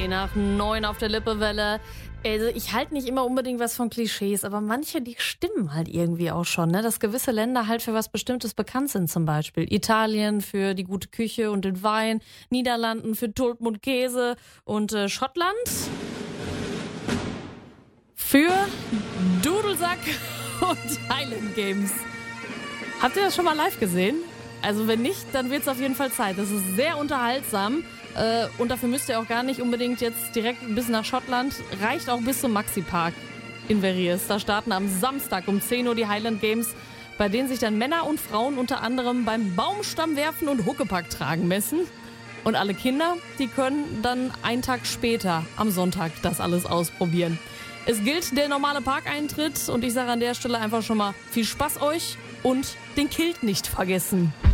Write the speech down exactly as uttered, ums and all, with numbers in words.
drei nach neun auf der Lippewelle. Also ich halte nicht immer unbedingt was von Klischees, aber manche, die stimmen halt irgendwie auch schon, ne? Dass gewisse Länder halt für was Bestimmtes bekannt sind, zum Beispiel Italien für die gute Küche und den Wein, Niederlanden für Tulpen und Käse und äh, Schottland für Dudelsack und Highland Games. Habt ihr das schon mal live gesehen? Also wenn nicht, dann wird es auf jeden Fall Zeit. Das ist sehr unterhaltsam. Äh, und dafür müsst ihr auch gar nicht unbedingt jetzt direkt bis nach Schottland. Reicht auch bis zum Maxi-Park in Verriers. Da starten am Samstag um zehn Uhr die Highland Games, bei denen sich dann Männer und Frauen unter anderem beim Baumstammwerfen und Huckepack tragen messen. Und alle Kinder, die können dann einen Tag später, am Sonntag, das alles ausprobieren. Es gilt der normale Parkeintritt und ich sage an der Stelle einfach schon mal viel Spaß euch und den Kilt nicht vergessen.